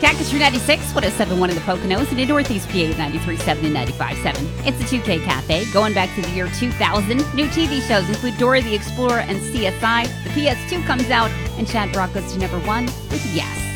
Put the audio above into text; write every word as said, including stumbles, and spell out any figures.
Cactus Route ninety-six, one oh seven point one in the Poconos, and in Northeast P A, ninety-three point seven and ninety-five point seven. It's the two K Cafe, going back to the year two thousand. New T V shows include Dora the Explorer and C S I. The P S two comes out, and Chad Brock goes to number one with Yes.